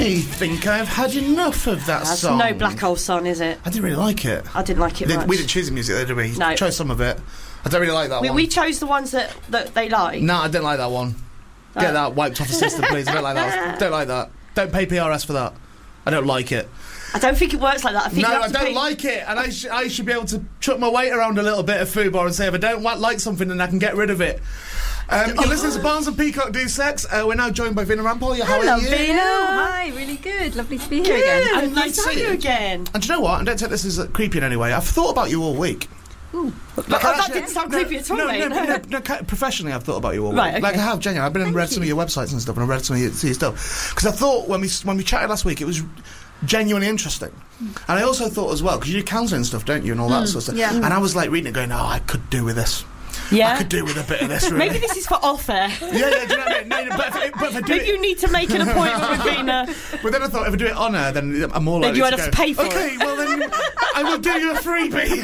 I think I've had enough of that song. No Black Hole Sun, is it? I didn't really like it. I didn't like it much. We didn't choose the music, did we? No. We chose some of it. I don't really like that one. We chose the ones that they like. No, I didn't like that one. Get that wiped off the system, please. I don't like that. Don't like that. Don't pay PRS for that. I don't like it. I don't think it works like that. I don't like it, and I should be able to chuck my weight around a little bit of Fubar and say if I don't like something, then I can get rid of it. You're listening to Barnes and Peacock Do Sex. We're now joined by Vina Rampol. How are you? Vina. Hi, really good. Lovely to be here again. And nice to see you again. And do you know what? And don't take this as creepy in any way. I've thought about you all week. Ooh. That didn't sound creepy at all, mate. No, professionally I've thought about you all week. Right, okay. Like I have, genuinely. I've been and read some of your websites and stuff, and I've read some of your stuff. Because I thought when we chatted last week, it was genuinely interesting. And I also thought as well, because you do counselling and stuff, don't you, and all that sort of stuff. Yeah. And I was like reading it going, I could do with this. Yeah. I could do with a bit of this, really. Maybe this is for off-air. Yeah, do you know what I mean? No, but if I do Maybe you need to make an appointment with Vina. But then I thought, if I do it on air, then I'm more likely Then you to have to pay for it. Okay, well then, I will do you a freebie.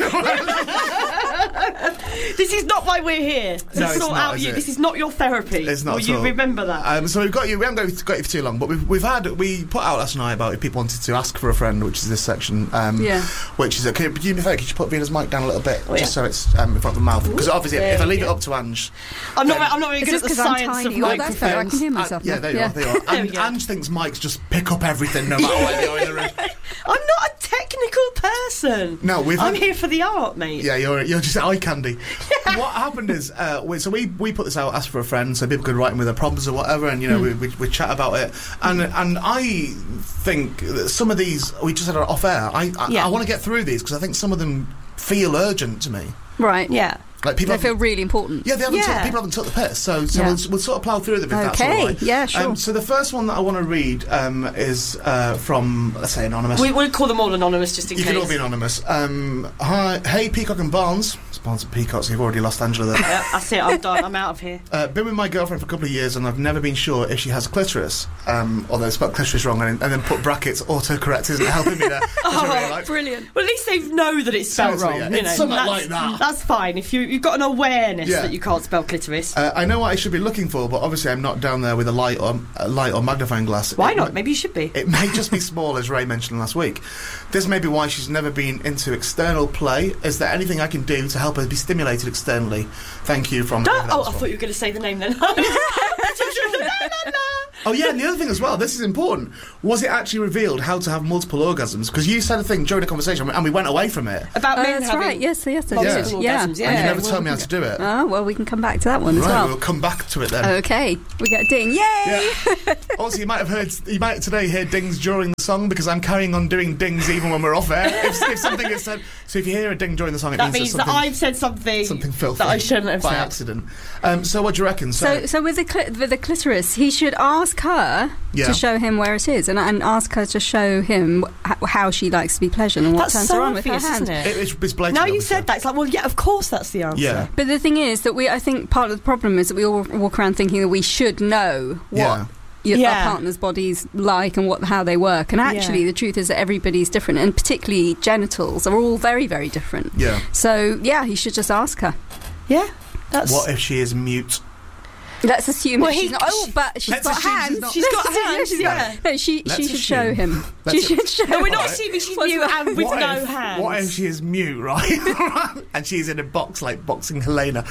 This is not why we're here. To No, it's sort not, out is you. it? This is not your therapy. It's not Will at you all. remember that? So we've got you. We haven't got you for too long, but we put out last night about if people wanted to ask for a friend, which is this section. Which is okay. But you could put Vina's mic down a little bit, just so it's in front of the mouth. Because obviously, if I leave it up to Ange, I'm not really good at the science of Oh, that's better. I microphones. can hear myself. yeah, there you are. There you are. And Ange thinks mics just pick up everything, no matter where they are in the room. I'm not a technical person. No, I'm here for the art, mate. Yeah, you're just eye candy. What happened is, we put this out, ask for a friend, so people could write in with their problems or whatever, and we chat about it. And I think that some of these we just had off air. I want to get through these because I think some of them feel urgent to me. Right. Yeah. Like people They feel really important. Yeah, people haven't took the piss, so we'll sort of plough through them if that's all right. Yeah, sure. So the first one that I want to read is from, let's say, Anonymous. We'll call them all Anonymous just in case. You can all be anonymous. Hi, hey, Peacock and Barnes. It's Barnes and Peacock, so you've already lost Angela there. Yeah, that's it. I'm done. I'm out of here. Been with my girlfriend for a couple of years, and I've never been sure if she has a clitoris. Although I spelled clitoris wrong, and then put brackets. Autocorrect isn't helping me there. Brilliant. Well, at least they know that it's spelled wrong. Yeah. You know, it's something like that. That's fine. If you've got an awareness that you can't spell clitoris. I know what I should be looking for, but obviously I'm not down there with a light or magnifying glass. Why not? Maybe you should be. It may just be small, as Ray mentioned last week. This may be why she's never been into external play. Is there anything I can do to help her be stimulated externally? Thank you from... I thought you were going to say the name then. Oh yeah, and the other thing as well, this is important, was it actually revealed how to have multiple orgasms? Because you said a thing during the conversation and we went away from it. About men that's having right. Yes. multiple orgasms. Yeah. And you never told me how to do it. Oh, well, we can come back to that one as well. We'll come back to it then. Okay, we get a ding. Yay! Yeah. Also, you might today hear dings during the song because I'm carrying on doing dings even when we're off air. If something is said, so if you hear a ding during the song, that means that I've said something filthy that I shouldn't have by said. accident. So what do you reckon? So with the clitoris, he should ask her to show him where it is, and ask her to show him how she likes to be pleasured and what turns her on with her hand. Isn't it? It's blatant. Now you said that, it's like, well, yeah, of course that's the answer. Yeah. But the thing is that I think part of the problem is that we all walk around thinking that we should know what our partner's body's like and how they work, and actually the truth is that everybody's different, and particularly genitals are all very, very different. Yeah. So he should just ask her. Yeah. What if she is mute? Let's assume that she's not. Oh, but she's got hands. She's got hands. Yeah. No, she should show him. She should show. No, we're not assuming she's mute and with no hands. What if she is mute, right? And she's in a box like boxing Helena.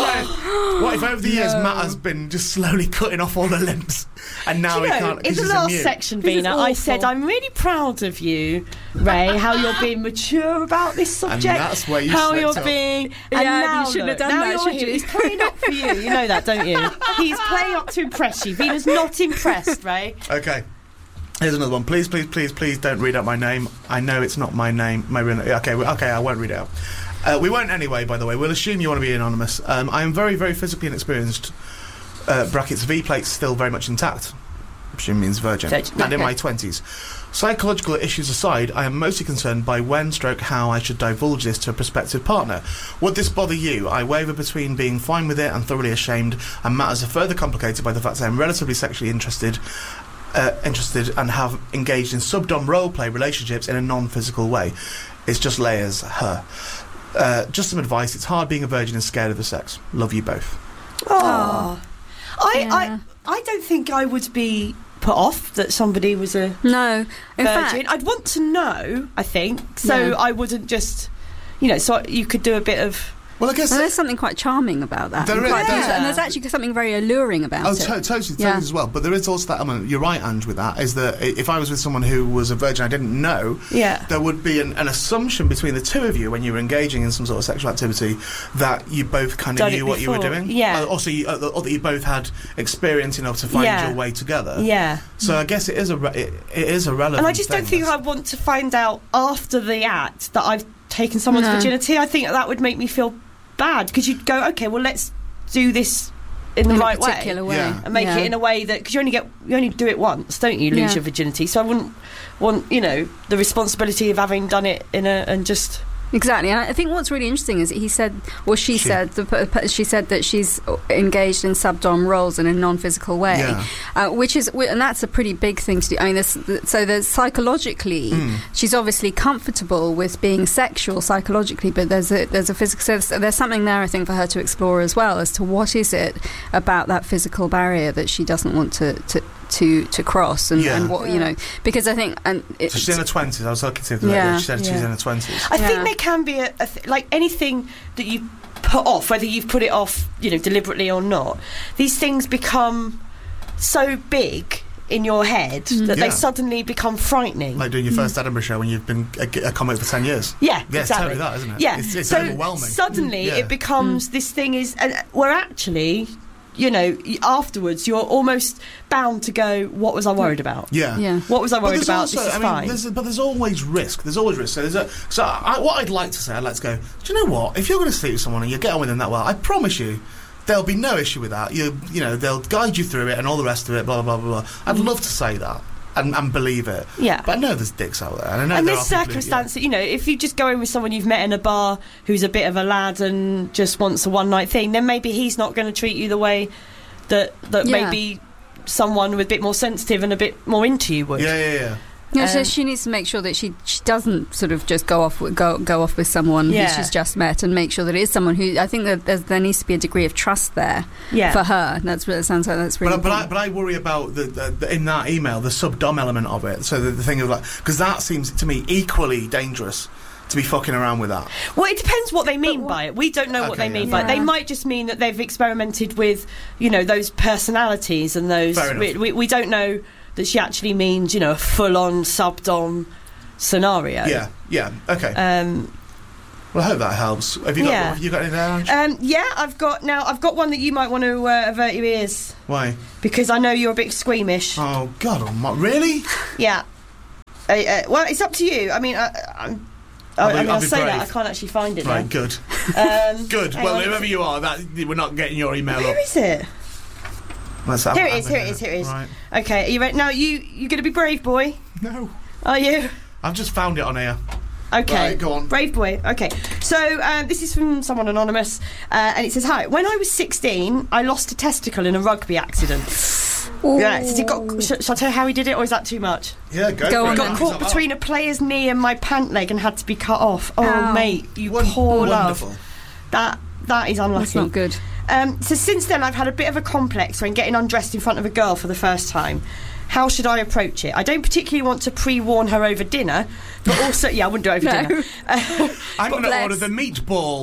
What if over the years Matt has been just slowly cutting off all the limbs, and now he can't? In the last section, Vina, I said I'm really proud of you, Ray. How you're being mature about this subject. And that's where you how slipped you're up. being. And now you shouldn't have done now that, you're should here. you? He's playing up for you. You know that, don't you? He's playing up to impress you. Vina's not impressed, Ray. Okay. Here's another one. Please don't read out my name. I know it's not my name. Okay, I won't read it out. We won't anyway, by the way. We'll assume you want to be anonymous. I am very, very physically inexperienced. Brackets V-plate's still very much intact. Which means virgin. And in my 20s. Psychological issues aside, I am mostly concerned by how I should divulge this to a prospective partner. Would this bother you? I waver between being fine with it and thoroughly ashamed, and matters are further complicated by the fact that I am relatively sexually interested and have engaged in sub-dom role-play relationships in a non-physical way. It's just layers, her. Just some advice. It's hard being a virgin and scared of the sex. Love you both. Oh. I don't think I would be put off that somebody was a no. In virgin. fact, I'd want to know, I think, so I wouldn't just, so you could do a bit of... Well, I guess there's something quite charming about that. There is, and there's actually something very alluring about it. Totally as well. But there is also that element. You're right, Ange, with that. Is that if I was with someone who was a virgin I didn't know, there would be an assumption between the two of you when you were engaging in some sort of sexual activity that you both kind of knew what you were doing. Yeah. Also, or that you both had experience enough to find your way together. Yeah. So I guess it is a relevant. And I just don't think I want to find out after the act that I've taken someone's virginity. I think that would make me feel bad, because you'd go, okay, well, let's do this in the right way and make it in a way that, because you only do it once, don't you, lose your virginity. So I wouldn't want the responsibility of having done it Exactly, and I think what's really interesting is she said that she's engaged in subdom roles in a non-physical way, and that's a pretty big thing to do. I mean, there's psychologically, she's obviously comfortable with being sexual psychologically, but there's a physical. So there's something there, I think, for her to explore as well, as to what is it about that physical barrier that she doesn't want to cross, and what because I think so she's in her 20s. I was looking to she said she's in her 20s. I think there can be like anything that you put off, whether you've put it off deliberately or not, these things become so big in your head that they suddenly become frightening. Like doing your first Edinburgh show when you've been a comic for 10 years. Exactly. It's totally that, isn't it? It's so overwhelming. Suddenly it becomes this thing where actually afterwards you're almost bound to go, what was I worried about? What was I worried about? Also, this is fine. There's always risk. What I'd like to say, I'd like to go, do you know what? If you're going to sleep with someone and you get on with them that well, I promise you there'll be no issue with that. They'll guide you through it and all the rest of it, blah, blah, blah, blah. I'd love to say that. And believe it. But I know there's dicks out there. And I know there's circumstances, if you just go in with someone you've met in a bar who's a bit of a lad and just wants a one-night thing, then maybe he's not going to treat you the way that maybe someone with a bit more sensitive and a bit more into you would. So she needs to make sure that she doesn't sort of just go off with someone who she's just met, and make sure that it is someone who, I think that there needs to be a degree of trust there for her. That's what it sounds like. That's really but I worry about the in that email the subdom element of it. So the thing of because that seems to me equally dangerous to be fucking around with that. Well, it depends what they mean by it. We don't know what they mean by it. They might just mean that they've experimented with those personalities and those. We don't know that she actually means, a full-on subdom scenario. Okay. Well, I hope that helps. Have you got any there, Ange? I've got one that you might want to avert your ears. Why? Because I know you're a bit squeamish. Oh God, really? Yeah. Well, it's up to you. I mean, I'll say that I can't actually find it. Right, now. good. Good. Well, whoever you are, we're not getting your email up. Where is it? Here it is. Right. Okay, are you ready? Now, you going to be brave, boy? No. Are you? I've just found it on here. Okay. Right, go on. Brave boy. Okay. So, this is from someone anonymous, and it says, "Hi, when I was 16, I lost a testicle in a rugby accident." Yeah, shall I tell you how he did it, or is that too much? Yeah, go on. Got caught between a player's knee and my pant leg and had to be cut off. Oh, mate, you poor wonderful. love. That is unlucky. That's not good. So since then, I've had a bit of a complex when getting undressed in front of a girl for the first time. How should I approach it? I don't particularly want to pre-warn her over dinner, but also... I wouldn't do it over dinner. I'm going to order the meatball.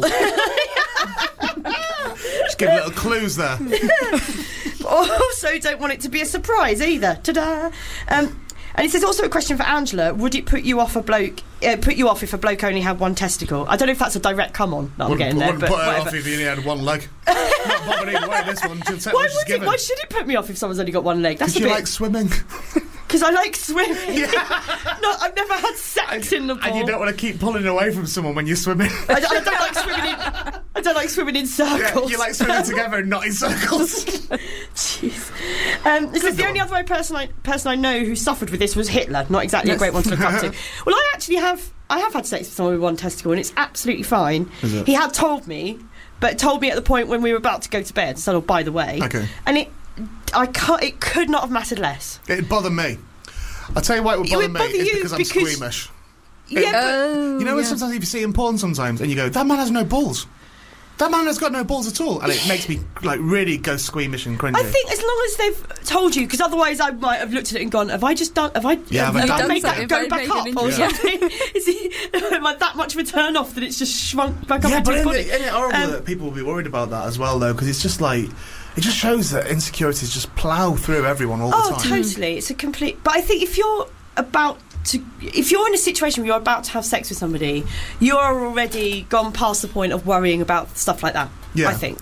Just give little clues there. Also, don't want it to be a surprise either. Ta-da! And it says also a question for Angela: would it put you off if a bloke only had one testicle? I don't know if that's a direct come on that I'm getting there. Wouldn't put her off if he only had one leg. Not bothered either way. This one. Why should it put me off if someone's only got one leg? Because you like swimming. Because I like swimming. Yeah. No, I've never had sex in the pool. And you don't want to keep pulling away from someone when you're swimming. I don't like swimming in circles. Yeah, you like swimming together and not in circles. Jeez. This is the only other person I know who suffered with this was Hitler. Not exactly a great one to look up to. Well, I have had sex with someone with one testicle, and it's absolutely fine. He had told me, but told me at the point when we were about to go to bed. So, by the way, and it could not have mattered less. It'd bother me. I'll tell you why it would bother me. It's because I'm squeamish. Yeah, sometimes if you see in porn sometimes and you go, that man has no balls. That man has got no balls at all, and it makes me like really go squeamish and cringy. I think as long as they've told you, because otherwise I might have looked at it and gone, have I done made that go back up? Or something? Am I that much of a turn off that it's just shrunk back up into his body? Isn't it horrible that people will be worried about that as well, though? Because it's just like, it just shows that insecurities just plough through everyone all the time. Oh, totally. It's a complete... But I think if you're in a situation where you're about to have sex with somebody, you are already gone past the point of worrying about stuff like that. Yeah. I think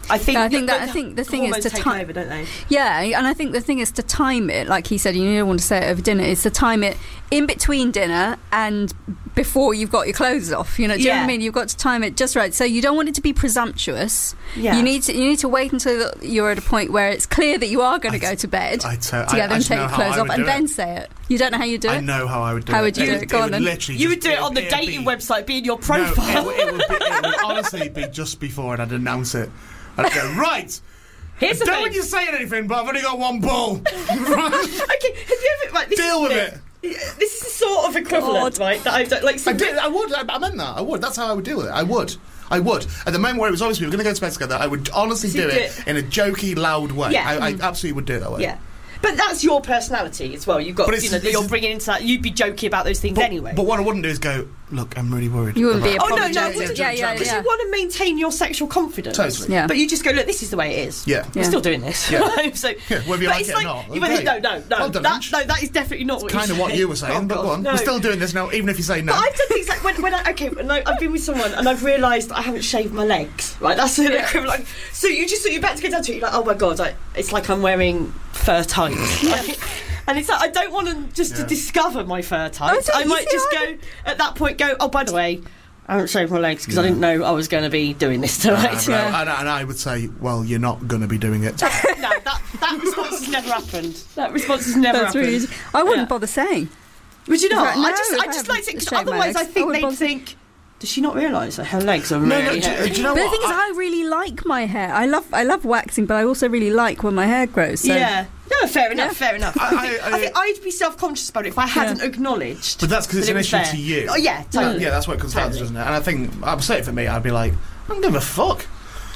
the thing is to time over, don't they? Yeah, and I think the thing is to time it. Like he said, you don't want to say it over dinner. Is to time it in between dinner and before you've got your clothes off. You know, do you know what I mean? You've got to time it just right. So you don't want it to be presumptuous. Yeah. You need to wait until you're at a point where it's clear that you are going to go to bed together and take your clothes off, and then say it. You don't know how you do it? I know how I would do it. How would you do it? Go on then. You would do it on the dating website, be in your profile. No, it would honestly be just before, and I'd announce it. I'd go, right. Here's the thing. Don't want you saying anything, but I've only got one ball. Okay, have you ever... Right, deal with it. This is sort of equivalent, right? That I don't like. I would. I meant that. I would. That's how I would deal with it. I would. At the moment where it was obvious we were going to go to bed together, I would honestly do it in a jokey, loud way. Yeah. I absolutely would do it that way. Yeah. But that's your personality as well. You've got, you're bringing into that. You'd be jokey about those things anyway. But what I wouldn't do is go, look, I'm really worried. You wouldn't be apologetic. Oh, no, because you want to maintain your sexual confidence. Totally. Yeah. But you just go, look, this is the way it is. Yeah. We're still doing this. Yeah. Whether you like it or not. Okay. No. That is definitely not what kind of what you were saying, but go on. We're still doing this now, even if you say no. But I've done things like when I've been with someone and I've realised I haven't shaved my legs. Right, that's the equivalent. So you're about to get down to it, you're like, oh my God, it's like I'm wearing fur tights. And it's like, I don't want to discover my fur tights. I might just go, at that point, oh, by the way, I haven't shaved my legs because I didn't know I was going to be doing this tonight. And I would say, well, you're not going to be doing it. No, that response has never happened. That response has never happened. Really, I wouldn't bother saying. Would you not? No, I just like to, because otherwise I think they'd think, does she not realise that her legs are really hairy? Do you know what? The thing is, I really like my hair. I love waxing, but I also really like when my hair grows. So. Yeah. No, fair enough. I think I'd be self-conscious about it if I hadn't acknowledged. But that's because it's an issue to you. Oh, yeah, totally. Yeah, that's what it comes down to, doesn't it? And I think, I'd say it for me, I'd be like, I don't give a fuck.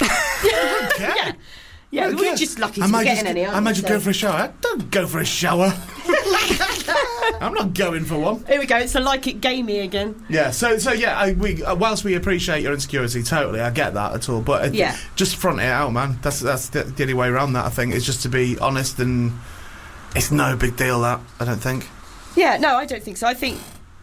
I don't care. Yeah, we're just lucky to be getting any. I might just go for a shower. I don't go for a shower. I'm not going for one. Here we go. It's a like it gamey again. Yeah. So yeah. Whilst we appreciate your insecurity, totally, I get that at all. But just front it out, man. That's the only way around that. I think is just to be honest, and it's no big deal. That I don't think. Yeah. No, I don't think so. I think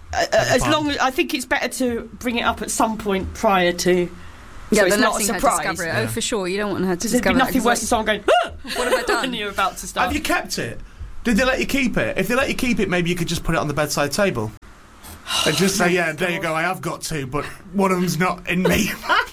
I think it's better to bring it up at some point prior to. So it's not a surprise. Oh, for sure. You don't want her to discover it. There'd be nothing worse than someone going, what have I done? When you're about to start. Have you kept it? Did they let you keep it? If they let you keep it, maybe you could just put it on the bedside table. And just say, there you go, I have got two, but one of them's not in me.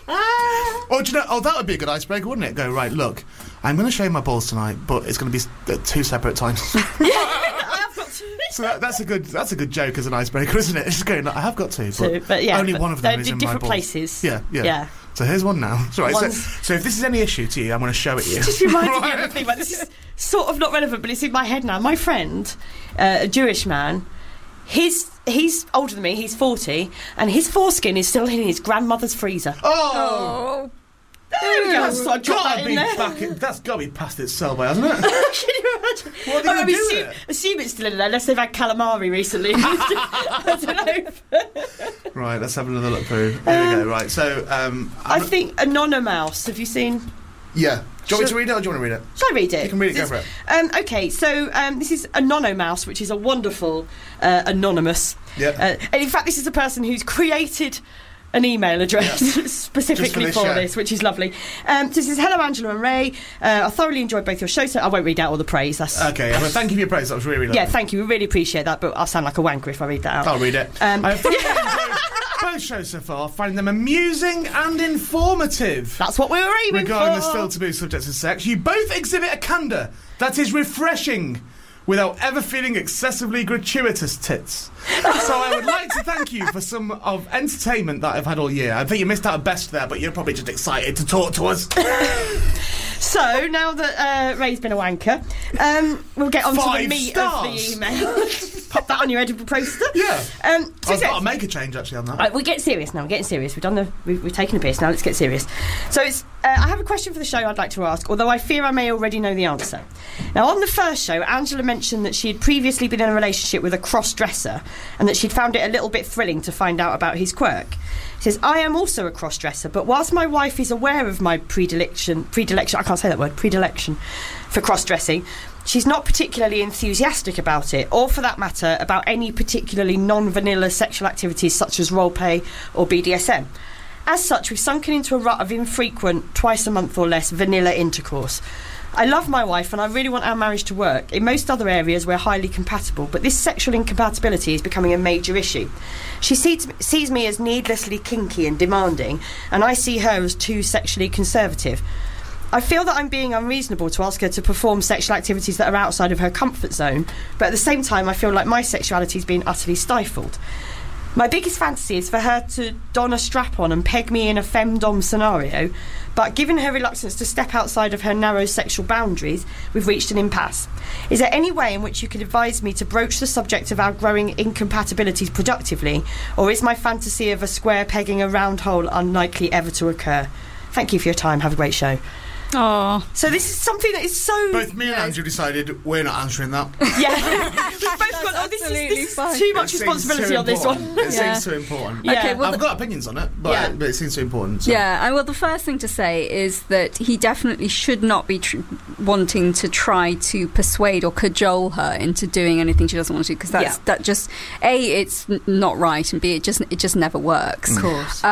Or do you know, that would be a good icebreaker, wouldn't it? Go, right, look, I'm going to shave my balls tonight, but it's going to be at two separate times. I have got two. So that's a good joke as an icebreaker, isn't it? It's just going, I have got two, but only one of them is in my balls. They're different places. Yeah. So here's one now. Right, so if this is any issue to you, I'm going to show it you. It just reminded me of a thing. Like, this is sort of not relevant, but it's in my head now. My friend, a Jewish man, he's older than me. He's 40, and his foreskin is still in his grandmother's freezer. Oh. There we go. So I dropped that in there. That's got to be past its sell-by, hasn't it? Can you imagine? What are they doing? Assume it's still in there, unless they've had calamari recently. I don't know. Right, let's have another look through. Here we go. Right, so I think Anonymous. Have you seen? Yeah. Do you want me to read it, or do you want to read it? Shall I read it? You can read it. Go for it. Okay, so this is Anonymous, which is a wonderful anonymous. Yeah. And in fact, this is a person who's created an email address specifically for this, which is lovely. So this is, hello Angela and Ray. I thoroughly enjoyed both your shows. So I won't read out all the praise. That's okay. Well, thank you for your praise. That was really lovely. Yeah, thank you. We really appreciate that. But I'll sound like a wanker if I read that out. I'll read it. I thoroughly enjoyed both shows so far. Finding them amusing and informative. That's what we were aiming regarding for. the still taboo subjects of sex. You both exhibit a candour that is refreshing, without ever feeling excessively gratuitous tits. So I would like to thank you for some of entertainment that I've had all year. I think you missed out a best there, but you're probably just excited to talk to us. So now that Ray's been a wanker, we'll get on to the meat of the email. Pop that on your edible poster. Yeah. I've got to make a change actually on that. Right, we're getting serious now. We're getting serious. We've taken a piss. Now let's get serious. So it's. I have a question for the show I'd like to ask, although I fear I may already know the answer. Now, on the first show, Angela mentioned that she had previously been in a relationship with a cross-dresser and that she'd found it a little bit thrilling to find out about his quirk. She says, I am also a cross-dresser, but whilst my wife is aware of my predilection, I can't say that word, predilection for cross-dressing, she's not particularly enthusiastic about it, or for that matter, about any particularly non-vanilla sexual activities such as roleplay or BDSM. As such, we've sunken into a rut of infrequent, twice a month or less, vanilla intercourse. I love my wife and I really want our marriage to work. In most other areas, we're highly compatible, but this sexual incompatibility is becoming a major issue. She sees me as needlessly kinky and demanding, and I see her as too sexually conservative. I feel that I'm being unreasonable to ask her to perform sexual activities that are outside of her comfort zone, but at the same time, I feel like my sexuality is being utterly stifled. My biggest fantasy is for her to don a strap-on and peg me in a femdom scenario, but given her reluctance to step outside of her narrow sexual boundaries, we've reached an impasse. Is there any way in which you could advise me to broach the subject of our growing incompatibilities productively, or is my fantasy of a square pegging a round hole unlikely ever to occur? Thank you for your time. Have a great show. Oh, so this is something that is so. Both me and Andrew decided we're not answering that. Yeah, we've both gone. Oh, this is too much responsibility on this one. It seems too important. Yeah. Okay, well, I've got opinions on it, but it seems too important. So. Yeah, well, the first thing to say is that he definitely should not be wanting to try to persuade or cajole her into doing anything she doesn't want to, because that just A, it's not right, and B, it just never works. Of course.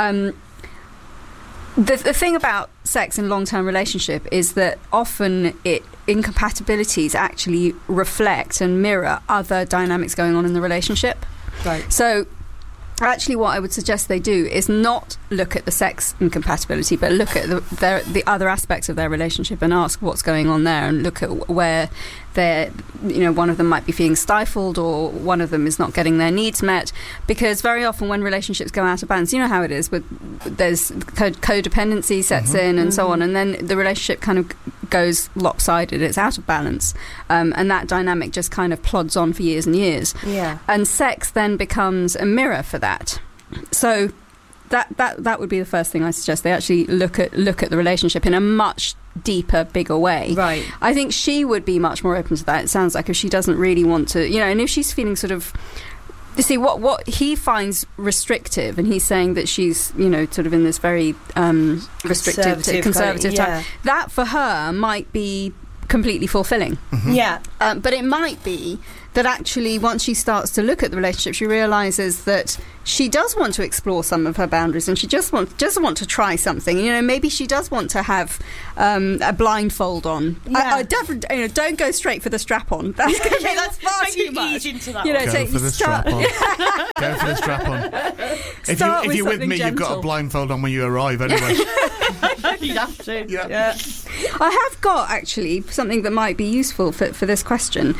The thing about sex in long-term relationship is that often incompatibilities actually reflect and mirror other dynamics going on in the relationship. Right. So actually what I would suggest they do is not look at the sex incompatibility, but look at the other aspects of their relationship and ask what's going on there, and look at where they're, one of them might be feeling stifled, or one of them is not getting their needs met, because very often when relationships go out of balance, you know how it is, there's codependency sets in and so on, and then the relationship kind of goes lopsided, it's out of balance, and that dynamic just kind of plods on for years and years. Yeah. And sex then becomes a mirror for that. So that would be the first thing I suggest. They actually look at the relationship in a much deeper, bigger way. Right. I think she would be much more open to that. It sounds like if she doesn't really want to, and if she's feeling sort of, you see, what he finds restrictive, and he's saying that she's, sort of in this very restrictive, conservative type, that for her might be completely fulfilling. Mm-hmm. Yeah. But it might be that actually once she starts to look at the relationship, she realises that she does want to explore some of her boundaries, and she just want to try something. Maybe she does want to have a blindfold on. Yeah. Don't go straight for the strap on. That's far too much. Into that Go for the strap on. Go for the strap on. If you're with me, gentle. You've got a blindfold on when you arrive anyway. You'd have to. Yeah. I have got actually something that might be useful for this question.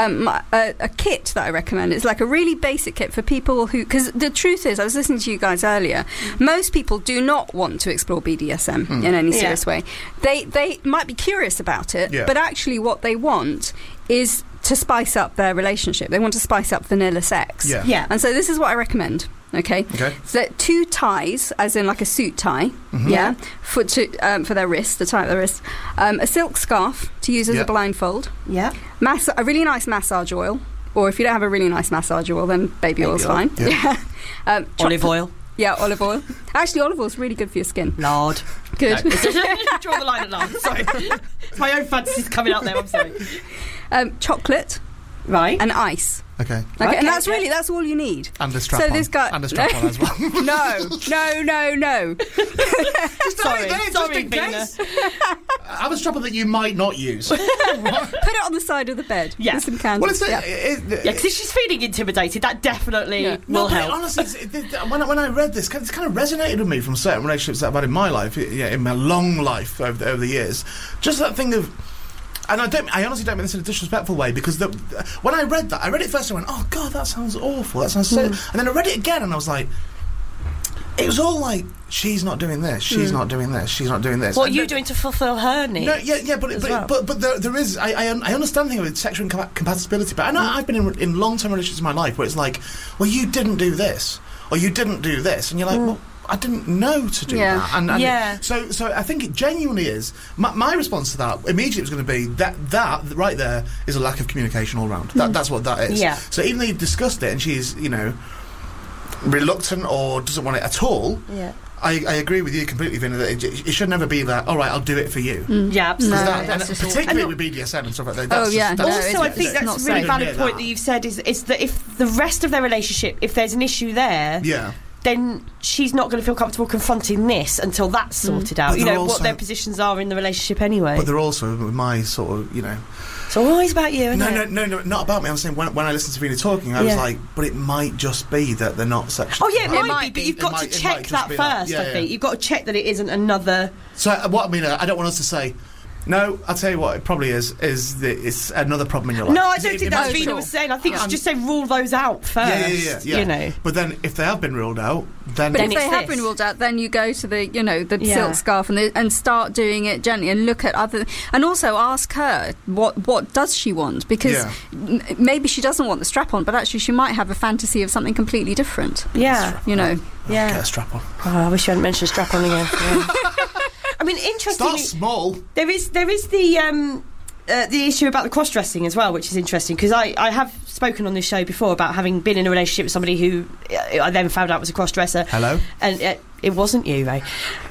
A kit that I recommend. It's like a really basic kit for people who, because the truth is, I was listening to you guys earlier, most people do not want to explore BDSM in any serious way. They might be curious about it, but actually what they want is to spice up their relationship. They want to spice up vanilla sex. Yeah. And so this is what I recommend. Okay. So 2 ties, as in like a suit tie, for their wrist, to tie up their wrist. A silk scarf to use as a blindfold. Yeah. A really nice massage oil, or if you don't have a really nice massage oil, then baby oil's fine. Yeah. Olive oil. Yeah, olive oil. Actually, olive oil's really good for your skin. Lard. Good. No. Draw the line at lard. Sorry. My own fantasies coming out there. I'm sorry. Chocolate. Right. And ice. Okay. And that's all you need. And a strap on. This guy, and a strap on as well. No. Sorry, Bina. Have a strap on that you might not use. Put it on the side of the bed. Yeah. With some candles. Well, because if she's feeling intimidated, that definitely will help. Honestly, when I read this, it's kind of resonated with me from certain relationships that I've had in my life, in my long life over the years. Just that thing of. And I honestly don't mean this in a disrespectful way, because when I read it first, I went, oh God, that sounds awful. That sounds so... And then I read it again and I was like, it was all like, she's not doing this, she's not doing this, she's not doing this. What are you doing to fulfil her needs? No, but there is. I understand the thing with sexual incompatibility, but I know I've been in long-term relationships in my life where it's like, well, you didn't do this, or you didn't do this, and you're like, well, I didn't know to do that. And so I think it genuinely is. My response to that immediately was going to be that right there is a lack of communication all round. That's what that is. Yeah. So even though you've discussed it and she's, reluctant or doesn't want it at all, I agree with you completely, Vinny, that it should never be that, all right, I'll do it for you. Yeah, absolutely. No, particularly with BDSM and stuff like that. Also, I think that's a really valid point that you've said is that if the rest of their relationship, if there's an issue there, then she's not going to feel comfortable confronting this until that's sorted out. What their positions are in the relationship anyway. But they're also my sort of, It's always about you, isn't it? No, not about me. I'm saying when I listened to Vina talking, I was like, but it might just be that they're not sexually... Oh, yeah, it might be, but you've got to check that first, I think. You've got to check that it isn't another... So, I don't want us to say... No, I'll tell you what, it probably is that it's another problem in your life. No, I don't think that's what Vina was saying. I think you should just say rule those out first. Yeah. But then if they have been ruled out, then... But if they have been ruled out, then you go to the silk scarf and start doing it gently and look at other... And also ask her, what does she want? Because maybe she doesn't want the strap-on, but actually she might have a fantasy of something completely different. Yeah. Get a strap-on. Oh, I wish you hadn't mentioned strap-on again. I mean, interestingly, start small. There is the issue about the cross-dressing as well, which is interesting because I have spoken on this show before about having been in a relationship with somebody who I then found out was a cross-dresser. Hello, and it wasn't you, Ray,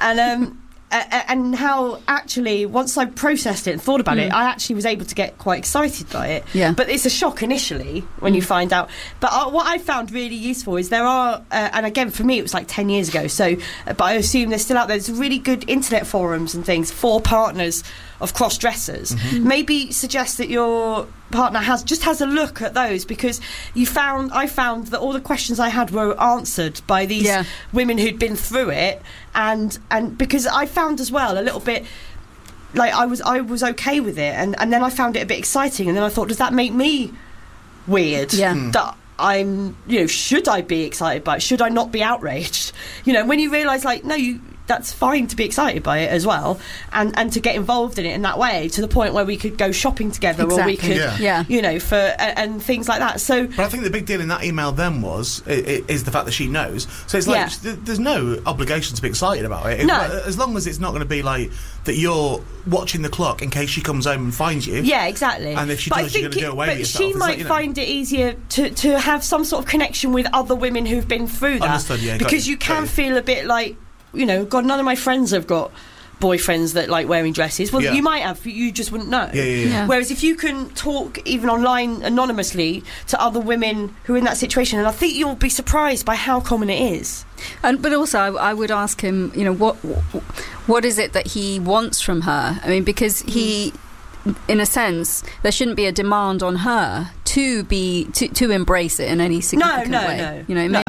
and how actually once I processed it and thought about it, I actually was able to get quite excited by it. Yeah. But it's a shock initially when you find out. But what I found really useful is there are, and again for me it was like 10 years ago. So, but I assume they're still out there. There's really good internet forums and things for partners of cross-dressers. Maybe suggest that your partner has a look at those, because I found that all the questions I had were answered by these women who'd been through it, and because I found as well a little bit like I was okay with it, and then I found it a bit exciting, and then I thought, does that make me weird? That I'm, should I be excited by it? Should I not be outraged? When you realise, like, no, that's fine to be excited by it as well, and to get involved in it in that way, to the point where we could go shopping together, or we could, for and things like that. So, but I think the big deal in that email then is the fact that she knows. So it's like there's no obligation to be excited about it. No. As long as it's not going to be like that you're watching the clock in case she comes home and finds you. Yeah, exactly. And if she does, you're going to do away with yourself. But she might find it easier to have some sort of connection with other women who've been through that. Understood, because you can feel a bit like, God, none of my friends have got boyfriends that like wearing dresses. Well, you might have, you just wouldn't know. Whereas if you can talk even online anonymously to other women who are in that situation, and I think you'll be surprised by how common it is. But also, I would ask him, what is it that he wants from her? I mean, because he, in a sense, there shouldn't be a demand on her to embrace it in any significant way.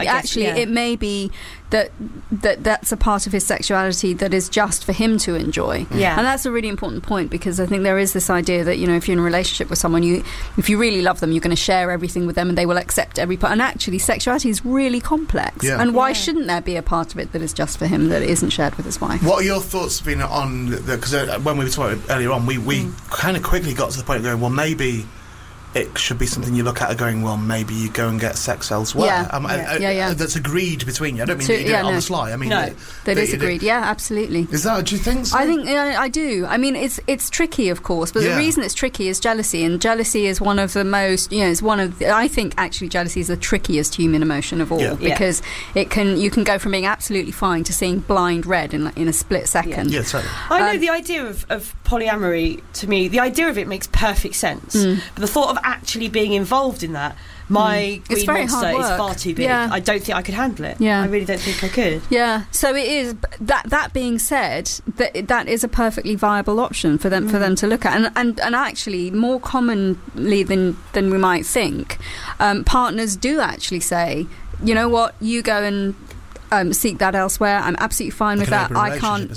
It may be that's a part of his sexuality that is just for him to enjoy. And that's a really important point, because I think there is this idea that, if you're in a relationship with someone, if you really love them, you're going to share everything with them and they will accept every part. And actually, sexuality is really complex. And why shouldn't there be a part of it that is just for him, that isn't shared with his wife? What are your thoughts, Vina, on because when we were talking earlier on, we kind of quickly got to the point of going, well, maybe it should be something you look at going, well, maybe you go and get sex elsewhere. That's agreed between you. I don't mean that you do it on the sly. I mean, that is agreed. Yeah, absolutely. Is that? Do you think so? I think I do. I mean, it's tricky, of course, but the reason it's tricky is jealousy, and jealousy is one of the most. It's one of. I think actually jealousy is the trickiest human emotion of all, because you can go from being absolutely fine to seeing blind red in a split second. Yeah, totally. I know the idea of polyamory, to me, the idea of it makes perfect sense, but the thought of actually being involved in that, my green monster is far too big. I don't think I could handle it. I really don't think I could. So it is. That being said, that is a perfectly viable option for them to look at, and actually more commonly than we might think, partners do actually say, you know what, you go and seek that elsewhere. I'm absolutely fine with that. I can't.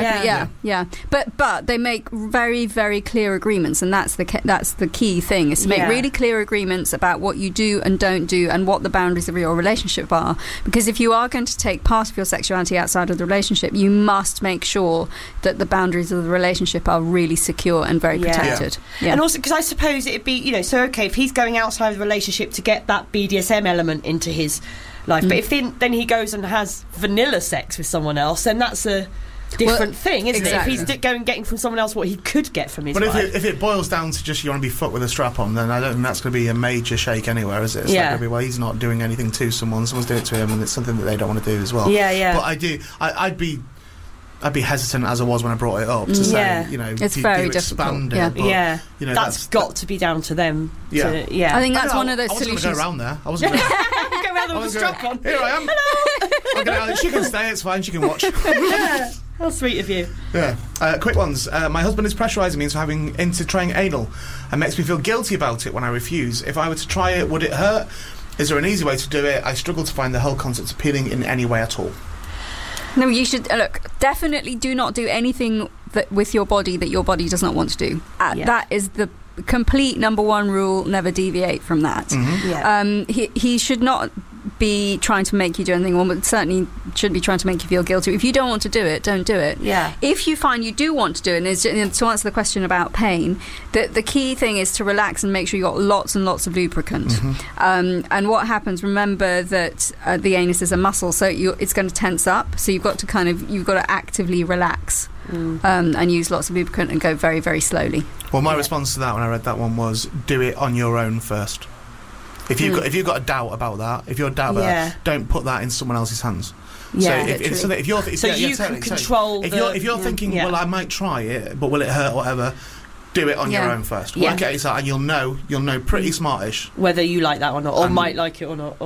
But they make very, very clear agreements, and that's the key thing, is to make really clear agreements about what you do and don't do, and what the boundaries of your relationship are. Because if you are going to take part of your sexuality outside of the relationship, you must make sure that the boundaries of the relationship are really secure and very protected. Yeah. And also, because I suppose it'd be, so okay, if he's going outside of the relationship to get that BDSM element into his life, but if then he goes and has vanilla sex with someone else, then that's a different thing, isn't it? If he's getting from someone else what he could get from his wife. But if it boils down to just you want to be fucked with a strap on, then I don't think that's going to be a major shake anywhere, is it? It's not going to be, well, he's not doing anything to someone's doing it to him, and it's something that they don't want to do as well. But I'd be hesitant, as I was when I brought it up, to say, it's very difficult. That's got to be down to them. I think that's one of those I wasn't solutions. going to go around there. I wasn't going to go around there with a strap on. Here I am. Hello. She can stay, it's fine, she can watch. How sweet of you. Yeah. Quick ones. My husband is pressurising me into trying anal and makes me feel guilty about it when I refuse. If I were to try it, would it hurt? Is there an easy way to do it? I struggle to find the whole concept appealing in any way at all. No, you should definitely do not do anything with your body that your body does not want to do. That is the complete number one rule. Never deviate from that. He should not be trying to make you do anything, but certainly shouldn't be trying to make you feel guilty. If you don't want to do it, don't do it. If you find you do want to do it, and to answer the question about pain, the key thing is to relax and make sure you've got lots and lots of lubricant. And what happens, remember that the anus is a muscle, so it's going to tense up, so you've got to actively relax. And use lots of lubricant and go very, very slowly. Well, my response to that when I read that one was, do it on your own first. If you've got a doubt about that, if you're a doubt about that, don't put that in someone else's hands. Yeah, so if you're if you're thinking, well, I might try it, but will it hurt or whatever, do it on your own first. Work it out, and you'll know pretty smartish whether you like that or not, or might like it or not.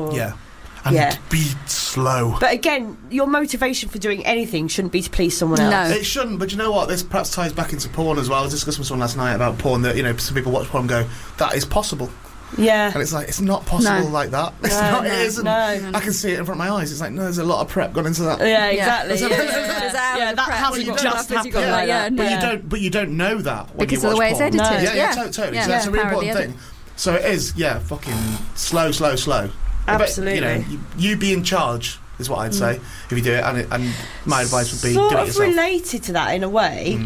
And be slow. But again, your motivation for doing anything shouldn't be to please someone else. No. It shouldn't, but you know what? This perhaps ties back into porn as well. I was discussing with someone last night about porn, that, some people watch porn and go, that is possible. Yeah. And it's like, it's not possible like that. It isn't. I can see it in front of my eyes. It's like, no, there's a lot of prep gone into that. Yeah, exactly. That hasn't just happened like that. But you don't know that when because you watch of the way porn. it's edited. Totally. So that's a really important thing. So it is, fucking slow. Absolutely. But, you be in charge is what I'd say if you do it, and my advice would be do it yourself. Sort of related to that in a way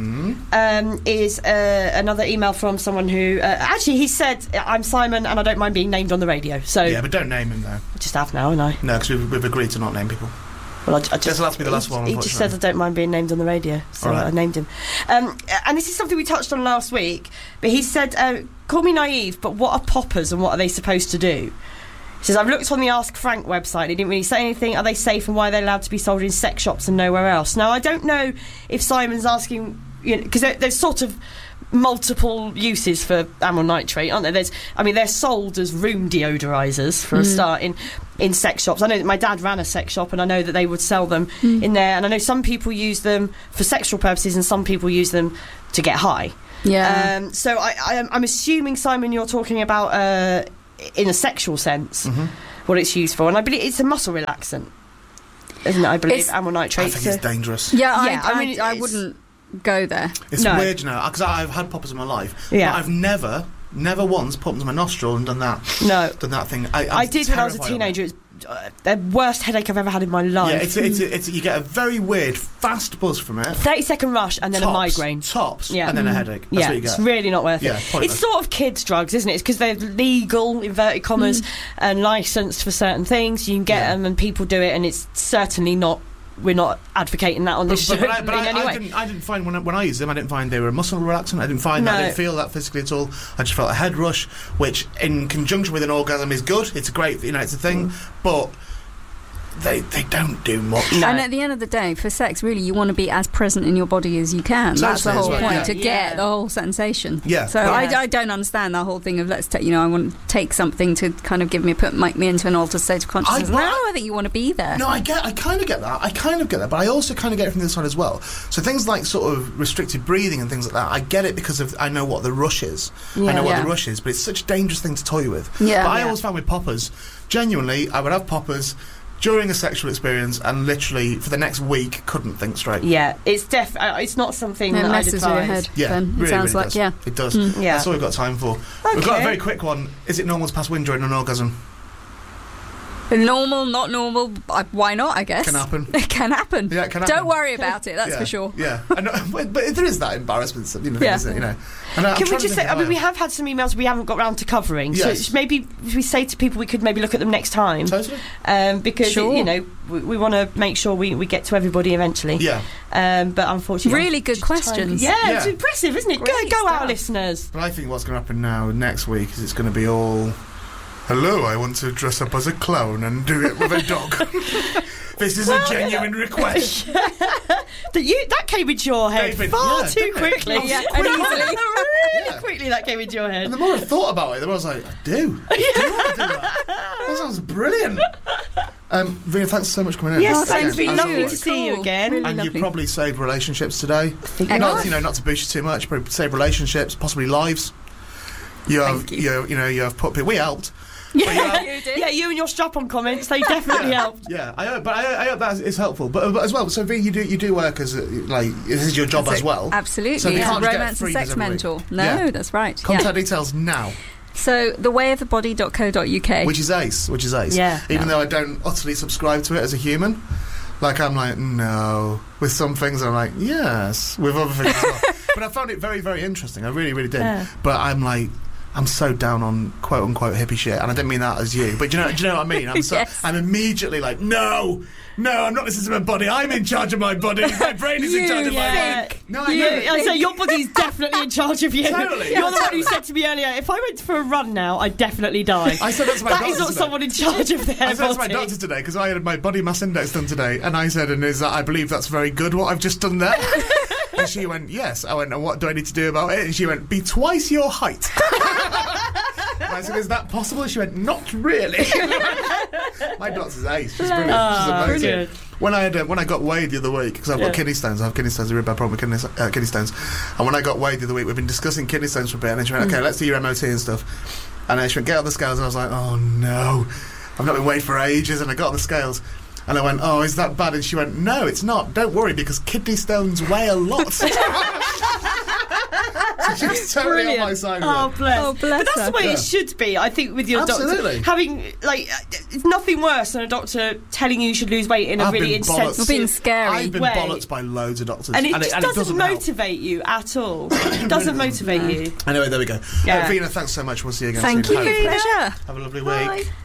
is another email from someone who actually he said, I'm Simon and I don't mind being named on the radio. So yeah, but don't name him though. I just have now, and I no, because we've agreed to not name people. Well, I just that's be the last one. He just said I don't mind being named on the radio, so I named him. And this is something we touched on last week. But he said, "Call me naive, but what are poppers and what are they supposed to do?" He says, I've looked on the Ask Frank website. He didn't really say anything. Are they safe, and why are they allowed to be sold in sex shops and nowhere else? Now, I don't know if Simon's asking, because there's sort of multiple uses for amyl nitrate, aren't there? They're sold as room deodorizers for a start in sex shops. I know that my dad ran a sex shop, and I know that they would sell them in there. And I know some people use them for sexual purposes, and some people use them to get high. Yeah. So I'm assuming, Simon, you're talking about in a sexual sense what it's used for, and I believe it's a muscle relaxant, isn't it? I believe amyl nitrate. I think it's dangerous. I wouldn't go there. It's weird, because I've had poppers in my life, but I've never once put them to my nostril and done that. Done that thing. I did when I was a teenager. It's the worst headache I've ever had in my life. Yeah, it's you get a very weird fast buzz from it. 30-second rush and then a migraine. And then a headache. That's what you get. It's really not worth it. Pointless. It's sort of kids' drugs, isn't it? It's because they're legal, inverted commas, and licensed for certain things. You can get them, and people do it, and it's certainly not. We're not advocating that on this show. I didn't find when I used them, I didn't find they were a muscle relaxant. I didn't feel that physically at all. I just felt a head rush, which in conjunction with an orgasm is good. It's a great, it's a thing, but they don't do much. No. And at the end of the day, for sex, really, you want to be as present in your body as you can. That's the whole point, to get the whole sensation. Yeah. So I don't understand that whole thing of I want to take something to kind of make me into an altered state of consciousness. I think you want to be there. No, I kind of get that. But I also kind of get it from the other side as well. So things like sort of restricted breathing and things like that, I get it because I know what the rush is. I know what the rush is, but it's such a dangerous thing to toy with. Yeah. But I always found with poppers, genuinely, I would have poppers during a sexual experience and literally for the next week couldn't think straight. Yeah, it's it's not something that I'd advise. Your head, yeah, then. It really, sounds really like, does. It does. Yeah. That's all we've got time for. Okay. We've got a very quick one. Is it normal to pass wind during an orgasm? Normal, not normal. Why not? I guess Can happen. It can happen. Yeah, it can happen. Don't worry about it. That's for sure. Yeah, but there is that embarrassment, isn't it? You know. And can we just say? I mean, we have had some emails we haven't got round to covering. Yes. So maybe we say to people we could maybe look at them next time. Totally. Because we want to make sure we get to everybody eventually. Yeah. But unfortunately, really good questions. It's impressive, isn't it? Go our listeners. But I think what's going to happen now next week is it's going to be all. Hello, I want to dress up as a clown and do it with a dog. This is a genuine request. That came into your head far too quickly. And easily. Really quickly that came into your head. And the more I thought about it, the more I was like, I do want to do that. That sounds brilliant. Vina, thanks so much for coming in. Yes, thanks. It's been lovely to Cool. see you again. Really and lovely. you probably saved relationships today. Not Not to boost you too much, but saved relationships, possibly lives. You have put people. We helped. Yeah, you and your strap-on comments, they definitely helped. Yeah, I hope that is helpful. But as well, so V, you do work as this is your job as well. Absolutely. So you can't just get romance and freebies sex every week. mentor. No, that's right. Contact details now. So thewayofthebody.co.uk. Which is ace. Yeah. Even though I don't utterly subscribe to it as a human. Like, I'm like, no. With some things, I'm like, yes. With other things as well. But I found it very, very interesting. I really, really did. Yeah. But I'm like, I'm so down on quote unquote hippie shit, and I didn't mean that as you. But do you know what I mean? I'm immediately like, no, I'm not listening to my body. I'm in charge of my body. My brain is in charge of my body. No, I so your body's definitely in charge of you. Totally. You're the one who said to me earlier, if I went for a run now, I'd definitely die. I said that to my doctor. That is not today. Someone in charge of their body. I said that to my doctor today because I had my body mass index done today, and I said, I believe that's very good what I've just done there. And she went, yes. I went, and what do I need to do about it? And she went, be twice your height. And I said, is that possible? She went, not really. My doctor's ace. She's brilliant. She's amazing. Brilliant. When I got weighed the other week, because I've got kidney stones. I have kidney stones, a really bad problem with kidney stones. And when I got weighed the other week, we've been discussing kidney stones for a bit, and then she went, okay, let's do your MOT and stuff. And then she went, get on the scales, and I was like, oh no, I've not been weighed for ages, and I got on the scales. And I went, oh, is that bad? And she went, no, it's not. Don't worry, because kidney stones weigh a lot. So she's totally on my side. Oh, bless. But that's her. the way it should be, I think, with your Absolutely. doctor. Having, it's nothing worse than a doctor telling you should lose weight in a really insensitive... Being scary. I've been bollocked by loads of doctors. And it doesn't motivate you at all. It doesn't motivate you. Anyway, there we go. Yeah. Vina, thanks so much. We'll see you again Thank soon. you. Pleasure. Have a lovely Bye. week.